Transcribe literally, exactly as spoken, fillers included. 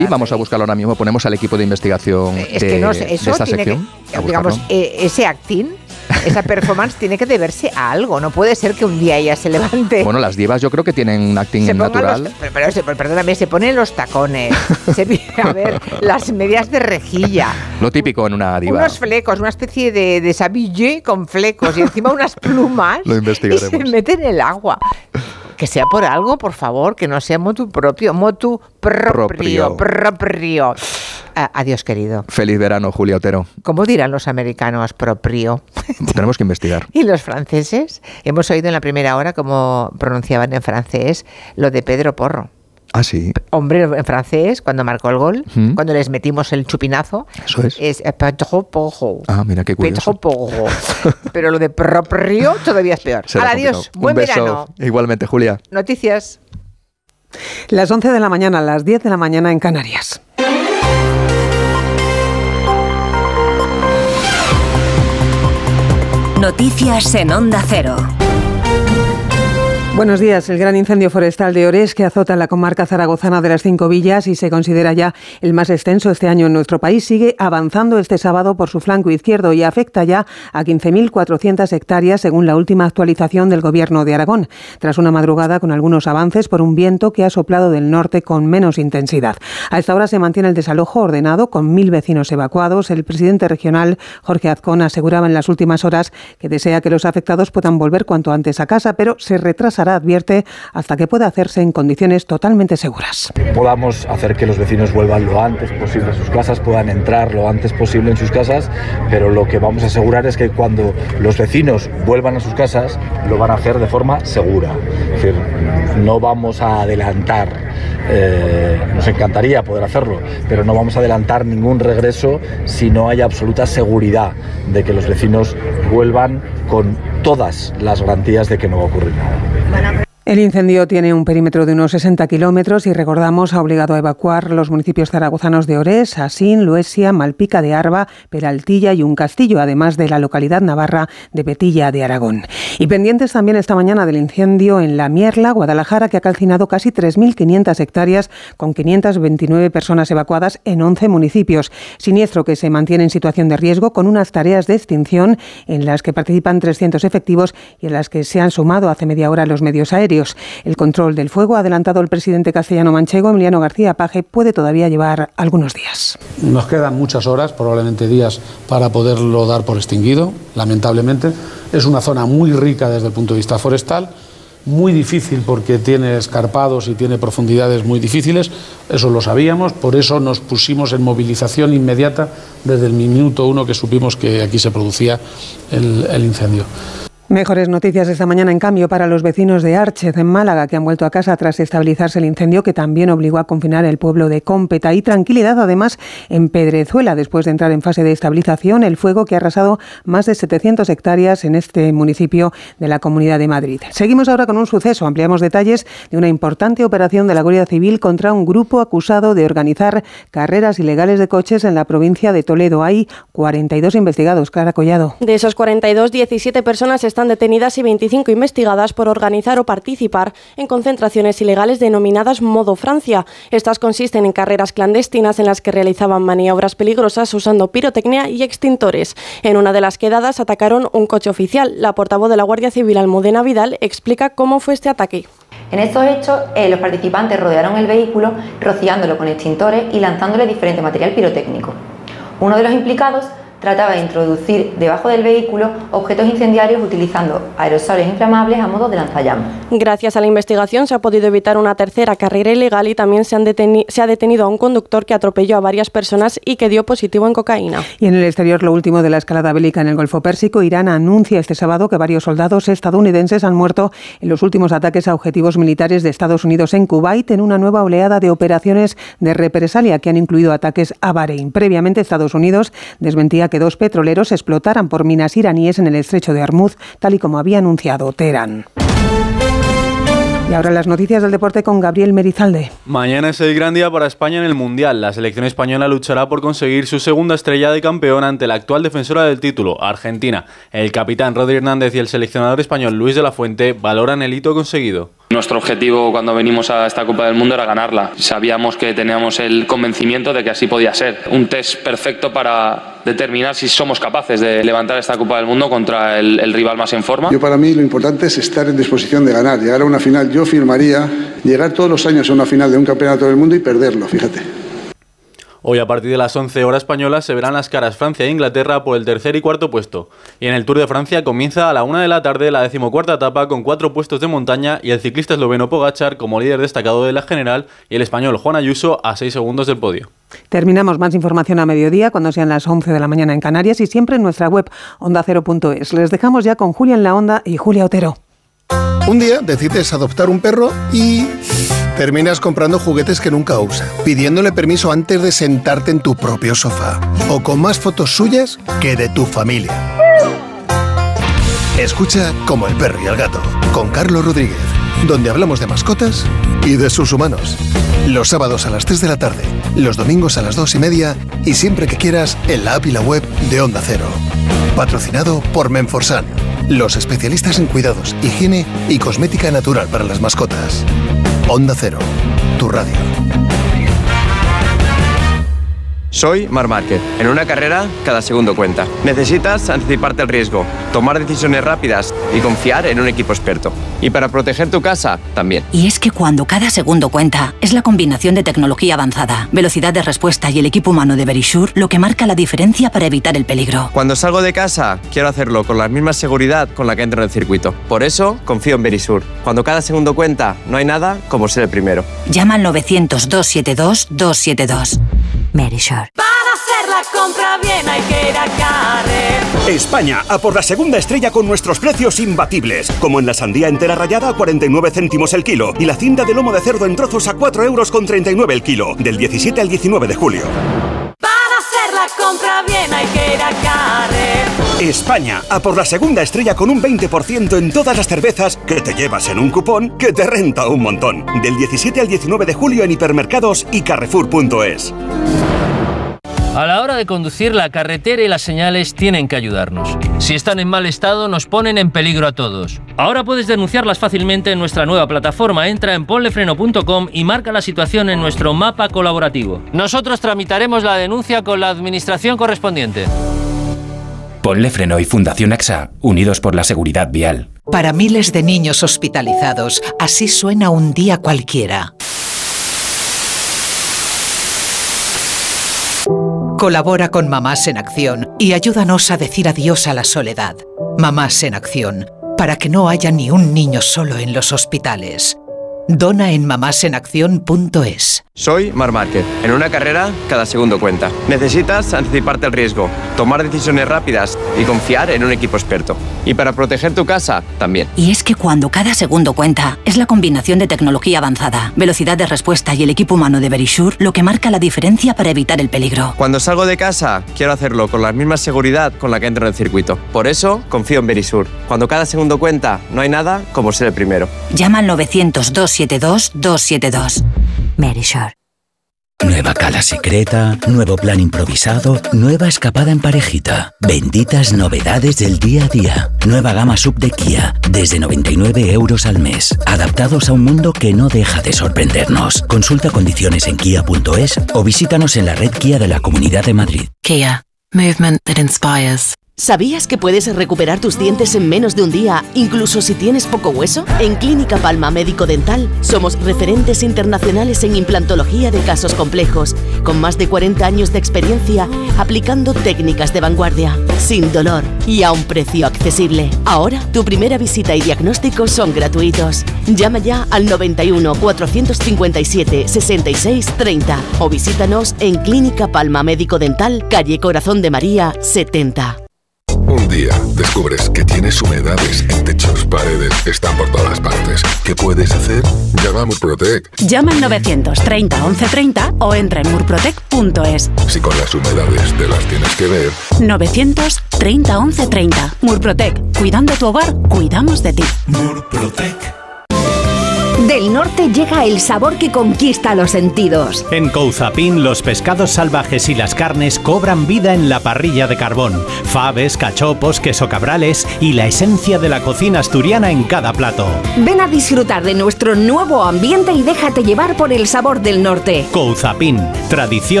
Y vamos a buscarlo ahora mismo, ponemos al equipo de investigación es de, que no sé, de eso esta tiene sección. Que, digamos, eh, ese acting, esa performance tiene que deberse a algo. No puede ser que un día ella se levante. Bueno, las divas yo creo que tienen un acting se natural. Los, pero, pero, pero, perdóname, se ponen los tacones, se a ver las medias de rejilla. Lo típico en una diva. Unos flecos, una especie de, de sabillé con flecos y encima unas plumas. Lo investigaremos. Y se mete en el agua. Que sea por algo, por favor, que no sea motu propio, motu propio, propio. propio. Ah, adiós, querido. Feliz verano, Julia Otero. ¿Cómo dirán los americanos propio? Tenemos que investigar. ¿Y los franceses? Hemos oído en la primera hora cómo pronunciaban en francés lo de Pedro Porro. Ah, sí. Hombre, en francés, cuando marcó el gol, ¿Mm? cuando les metimos el chupinazo, eso es. Es Pedro Porro. Ah, mira qué curioso. Pedro Porro. Pero lo de propio todavía es peor. Al adiós, buen Un beso. verano. Igualmente, Julia. Noticias. Las once de la mañana, las diez de la mañana en Canarias. Noticias en Onda Cero. Buenos días. El gran incendio forestal de Orés que azota la comarca zaragozana de las Cinco Villas y se considera ya el más extenso este año en nuestro país sigue avanzando este sábado por su flanco izquierdo y afecta ya a quince mil cuatrocientas hectáreas según la última actualización del Gobierno de Aragón, tras una madrugada con algunos avances por un viento que ha soplado del norte con menos intensidad. A esta hora se mantiene el desalojo ordenado con mil vecinos evacuados. El presidente regional, Jorge Azcón, aseguraba en las últimas horas que desea que los afectados puedan volver cuanto antes a casa, pero se retrasa advierte hasta que pueda hacerse en condiciones totalmente seguras. Podamos hacer que los vecinos vuelvan lo antes posible a sus casas, puedan entrar lo antes posible en sus casas, pero lo que vamos a asegurar es que cuando los vecinos vuelvan a sus casas lo van a hacer de forma segura. Es decir, no vamos a adelantar, eh, nos encantaría poder hacerlo, pero no vamos a adelantar ningún regreso si no hay absoluta seguridad de que los vecinos vuelvan con todas las garantías de que no va a ocurrir nada. El incendio tiene un perímetro de unos sesenta kilómetros y, recordamos, ha obligado a evacuar los municipios zaragozanos de Orés, Asín, Luesia, Malpica de Arba, Peraltilla y Un Castillo, además de la localidad navarra de Petilla de Aragón. Y pendientes también esta mañana del incendio en La Mierla, Guadalajara, que ha calcinado casi tres mil quinientas hectáreas con quinientas veintinueve personas evacuadas en once municipios. Siniestro que se mantiene en situación de riesgo con unas tareas de extinción en las que participan trescientos efectivos y en las que se han sumado hace media hora los medios aéreos. El control del fuego, ha adelantado el presidente castellano-manchego, Emiliano García Paje, puede todavía llevar algunos días. Nos quedan muchas horas, probablemente días, para poderlo dar por extinguido, lamentablemente. Es una zona muy rica desde el punto de vista forestal, muy difícil porque tiene escarpados y tiene profundidades muy difíciles, eso lo sabíamos, por eso nos pusimos en movilización inmediata desde el minuto uno que supimos que aquí se producía el, el incendio. Mejores noticias esta mañana, en cambio, para los vecinos de Árchez, en Málaga, que han vuelto a casa tras estabilizarse el incendio que también obligó a confinar el pueblo de Cómpeta. Y tranquilidad, además, en Pedrezuela, después de entrar en fase de estabilización, el fuego que ha arrasado más de setecientas hectáreas en este municipio de la Comunidad de Madrid. Seguimos ahora con un suceso. Ampliamos detalles de una importante operación de la Guardia Civil contra un grupo acusado de organizar carreras ilegales de coches en la provincia de Toledo. Hay cuarenta y dos investigados. Clara Collado. De esos cuarenta y dos, diecisiete personas están detenidas y veinticinco investigadas por organizar o participar en concentraciones ilegales denominadas Modo Francia. Estas consisten en carreras clandestinas en las que realizaban maniobras peligrosas usando pirotecnia y extintores. En una de las quedadas atacaron un coche oficial. La portavoz de la Guardia Civil, Almudena Vidal, explica cómo fue este ataque. En estos hechos, eh, los participantes rodearon el vehículo rociándolo con extintores y lanzándole diferente material pirotécnico. Uno de los implicados trataba de introducir debajo del vehículo objetos incendiarios utilizando aerosoles inflamables a modo de lanzallamas. Gracias a la investigación se ha podido evitar una tercera carrera ilegal y también se, han deteni- se ha detenido a un conductor que atropelló a varias personas y que dio positivo en cocaína. Y en el exterior, lo último de la escalada bélica en el Golfo Pérsico. Irán anuncia este sábado que varios soldados estadounidenses han muerto en los últimos ataques a objetivos militares de Estados Unidos en Kuwait, en una nueva oleada de operaciones de represalia que han incluido ataques a Bahrein. Previamente, Estados Unidos desmentía que dos petroleros explotaran por minas iraníes en el estrecho de Hormuz, tal y como había anunciado Teherán. Y ahora las noticias del deporte con Gabriel Merizalde. Mañana es el gran día para España en el Mundial. La selección española luchará por conseguir su segunda estrella de campeón ante la actual defensora del título, Argentina. El capitán Rodri Hernández y el seleccionador español Luis de la Fuente valoran el hito conseguido. Nuestro objetivo cuando venimos a esta Copa del Mundo era ganarla. Sabíamos que teníamos el convencimiento de que así podía ser. Un test perfecto para determinar si somos capaces de levantar esta Copa del Mundo contra el, el rival más en forma. Yo, para mí, lo importante es estar en disposición de ganar, llegar a una final. Yo firmaría llegar todos los años a una final de un campeonato del mundo y perderlo, fíjate. Hoy a partir de las once horas españolas se verán las caras Francia e Inglaterra por el tercer y cuarto puesto. Y en el Tour de Francia comienza a la una de la tarde la decimocuarta etapa con cuatro puestos de montaña y el ciclista esloveno Pogačar como líder destacado de la general y el español Juan Ayuso a seis segundos del podio. Terminamos más información a mediodía cuando sean las once de la mañana en Canarias y siempre en nuestra web onda cero punto es. Les dejamos ya con Julia en la Onda y Julia Otero. Un día decides adoptar un perro y terminas comprando juguetes que nunca usa, pidiéndole permiso antes de sentarte en tu propio sofá o con más fotos suyas que de tu familia. Escucha Como el perro y el gato, con Carlos Rodríguez, donde hablamos de mascotas y de sus humanos. Los sábados a las tres de la tarde, los domingos a las dos y media y siempre que quieras en la app y la web de Onda Cero. Patrocinado por Menforsan, los especialistas en cuidados, higiene y cosmética natural para las mascotas. Onda Cero, tu radio. Soy Marc Márquez. En una carrera, cada segundo cuenta. Necesitas anticiparte al riesgo, tomar decisiones rápidas y confiar en un equipo experto. Y para proteger tu casa, también. Y es que cuando cada segundo cuenta, es la combinación de tecnología avanzada, velocidad de respuesta y el equipo humano de Verisure lo que marca la diferencia para evitar el peligro. Cuando salgo de casa, quiero hacerlo con la misma seguridad con la que entro en el circuito. Por eso, confío en Verisure. Cuando cada segundo cuenta, no hay nada como ser el primero. Llama al novecientos, doscientos setenta y dos, doscientos setenta y dos. Verisure. Para hacer la compra bien hay que ir a Carrefour. España, a por la segunda estrella con nuestros precios imbatibles. Como en la sandía entera rallada a cuarenta y nueve céntimos el kilo y la cinta de lomo de cerdo en trozos a cuatro euros con treinta y nueve el kilo. Del diecisiete al diecinueve de julio. Para hacer la compra bien hay que ir a Carrefour. España, a por la segunda estrella con un veinte por ciento en todas las cervezas que te llevas en un cupón que te renta un montón. Del diecisiete al diecinueve de julio en hipermercados y carrefour punto es. A la hora de conducir, la carretera y las señales tienen que ayudarnos. Si están en mal estado, nos ponen en peligro a todos. Ahora puedes denunciarlas fácilmente en nuestra nueva plataforma. Entra en ponlefreno punto com y marca la situación en nuestro mapa colaborativo. Nosotros tramitaremos la denuncia con la administración correspondiente. Ponle Freno y Fundación A X A, unidos por la seguridad vial. Para miles de niños hospitalizados, así suena un día cualquiera. Colabora con Mamás en Acción y ayúdanos a decir adiós a la soledad. Mamás en Acción, para que no haya ni un niño solo en los hospitales. Dona en mamás en acción punto es. Soy Marc Márquez. En una carrera, cada segundo cuenta. Necesitas anticiparte al riesgo, tomar decisiones rápidas y confiar en un equipo experto. Y para proteger tu casa, también. Y es que cuando cada segundo cuenta, es la combinación de tecnología avanzada, velocidad de respuesta y el equipo humano de Verisure lo que marca la diferencia para evitar el peligro. Cuando salgo de casa, quiero hacerlo con la misma seguridad con la que entro en el circuito. Por eso, confío en Verisure. Cuando cada segundo cuenta, no hay nada como ser el primero. Llama al novecientos, doscientos setenta y dos, doscientos setenta y dos. Verisure. Nueva cala secreta, nuevo plan improvisado, nueva escapada en parejita. Benditas novedades del día a día. Nueva gama sub de Kia, desde noventa y nueve euros al mes. Adaptados a un mundo que no deja de sorprendernos. Consulta condiciones en kia punto es o visítanos en la red Kia de la Comunidad de Madrid. Kia. Movement that inspires. ¿Sabías que puedes recuperar tus dientes en menos de un día, incluso si tienes poco hueso? En Clínica Palma Médico Dental somos referentes internacionales en implantología de casos complejos, con más de cuarenta años de experiencia aplicando técnicas de vanguardia, sin dolor y a un precio accesible. Ahora, tu primera visita y diagnóstico son gratuitos. Llama ya al noventa y uno, cuatrocientos cincuenta y siete, sesenta y seis, treinta o visítanos en Clínica Palma Médico Dental, calle Corazón de María, setenta. Un día descubres que tienes humedades en techos, paredes, están por todas partes. ¿Qué puedes hacer? Llama a Murprotec. Llama al novecientos treinta, once treinta o entra en murprotec punto es. Si con las humedades te las tienes que ver. novecientos treinta, once treinta. Murprotec. Cuidando tu hogar, cuidamos de ti. Murprotec. Del norte llega el sabor que conquista los sentidos. En Couzapin los pescados salvajes y las carnes cobran vida en la parrilla de carbón. Faves, cachopos, queso cabrales y la esencia de la cocina asturiana en cada plato. Ven a disfrutar de nuestro nuevo ambiente y déjate llevar por el sabor del norte. Couzapin, tradición